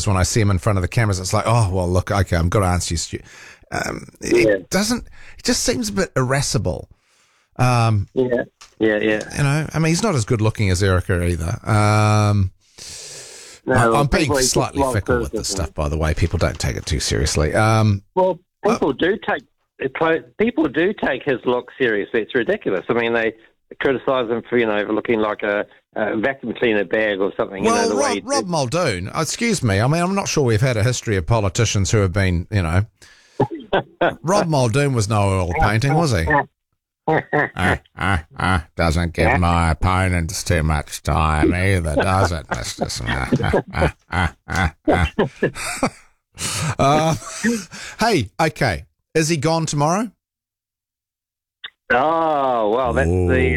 afterwards when I see him in front of the cameras, it's like, oh, well, look, okay, I'm going to answer you. It just seems a bit irascible. Yeah. You know, I mean, he's not as good looking as Erica either. I'm being slightly fickle with this stuff, by the way. People don't take it too seriously. Well, people do take his look seriously. It's ridiculous. I mean, they criticise him for, looking like a vacuum cleaner bag or something. Well, Rob Muldoon, excuse me. I mean, I'm not sure we've had a history of politicians who have been, Rob Muldoon was no oil painting, was he? Doesn't give my opponents too much time either, does it, Mr. Smith? Hey, okay. Is he gone tomorrow? Oh, well, that's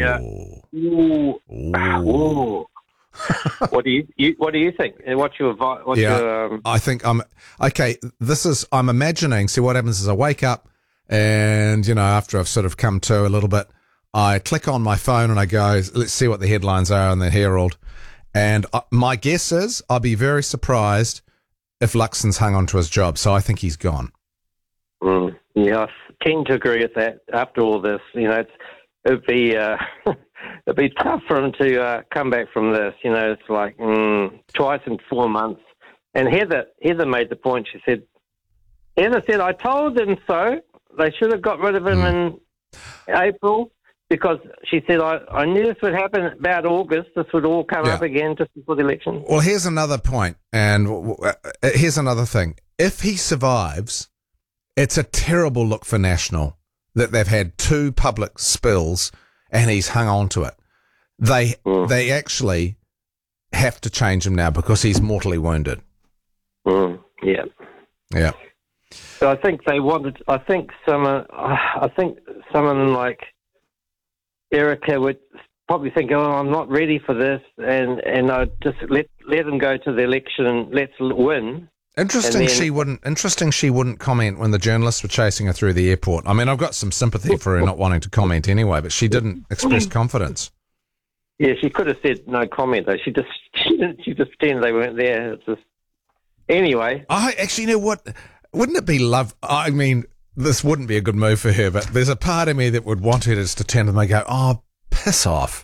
What do you think? What's your I think I'm imagining. See, what happens is I wake up and after I've sort of come to a little bit, I click on my phone and I go, let's see what the headlines are in the Herald. And my guess is I'll be very surprised if Luxon's hung on to his job. So I think he's gone. Yeah, I tend to agree with that. After all this, it'd be tough for him to come back from this. It's like twice in 4 months. And Heather made the point. Heather said, I told them so. They should have got rid of him in April, because she said, I knew this would happen about August. This would all come up again just before the election. Well, here's another point, and here's another thing. If he survives, it's a terrible look for National that they've had 2 public spills and he's hung on to it. They actually have to change him now because he's mortally wounded. Yeah. So I think they wanted. I think someone like Erica would probably think, "Oh, I'm not ready for this," and I'd just let him go to the election and let's win. Interesting she wouldn't comment when the journalists were chasing her through the airport. I mean, I've got some sympathy for her not wanting to comment anyway, but she didn't express confidence. Yeah, she could have said no comment though. She just pretended they weren't there. It's just anyway. I actually know what. Wouldn't it be love? I mean, this wouldn't be a good move for her, but there's a part of me that would want her to just to turn to them and go, "Oh, piss off."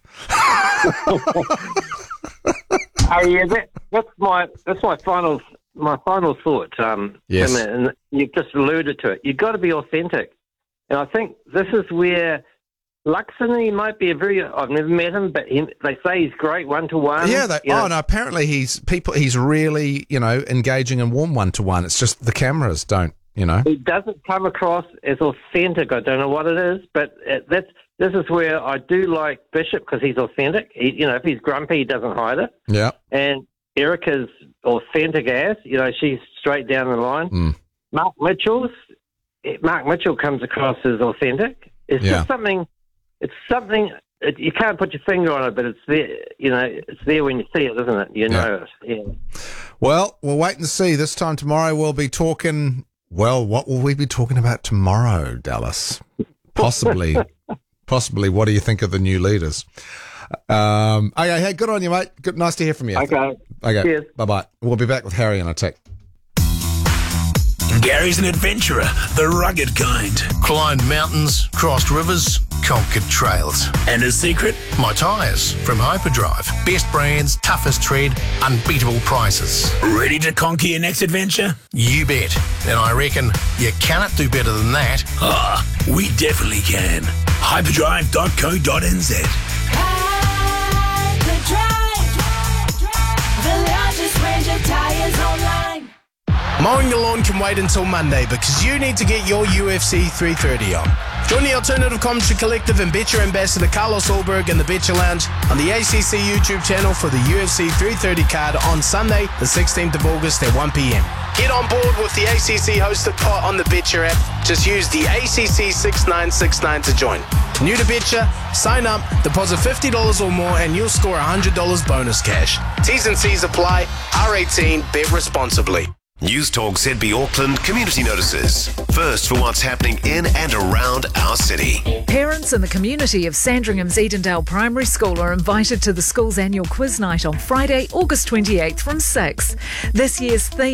Oh yeah, that's my final thought. Yes, and you've just alluded to it. You've got to be authentic, and I think this is where Luxon, he might be I've never met him, but they say he's great one-to-one. Yeah, no, apparently he's really, engaging and warm one-to-one. It's just the cameras don't, He doesn't come across as authentic. I don't know what it is, but this is where I do like Bishop because he's authentic. If he's grumpy, he doesn't hide it. Yeah. And Erica's authentic as, she's straight down the line. Mark Mitchell comes across as authentic. It's just something... It's something you can't put your finger on it, but it's there. It's there when you see it, isn't it? You know it. Yeah. Well, we'll wait and see. This time tomorrow, we'll be talking. Well, what will we be talking about tomorrow, Dallas? Possibly. What do you think of the new leaders? Okay, hey, good on you, mate. Good, nice to hear from you. Okay. Cheers. Bye. We'll be back with Harry in a tick. Gary's an adventurer, the rugged kind. Climbed mountains, crossed rivers, conquered trails. And his secret? My tyres from Hyperdrive. Best brands, toughest tread, unbeatable prices. Ready to conquer your next adventure? You bet. And I reckon you cannot do better than that. We definitely can. Hyperdrive.co.nz. Hyperdrive, the largest range of tyres online. Mowing the lawn can wait until Monday because you need to get your UFC 330 on. Join the Alternative Commentary Collective and Betcher Ambassador Carlos Ulberg in the Betcher Lounge on the ACC YouTube channel for the UFC 330 card on Sunday, the 16th of August at 1 p.m. Get on board with the ACC hosted pot on the Betcher app. Just use the ACC 6969 to join. New to Betcher, sign up, deposit $50 or more, and you'll score $100 bonus cash. T's and C's apply. R18, bet responsibly. News Talk ZB Auckland community notices. First for what's happening in and around our city. Parents in the community of Sandringham's Edendale Primary School are invited to the school's annual quiz night on Friday, August 28th from 6. This year's theme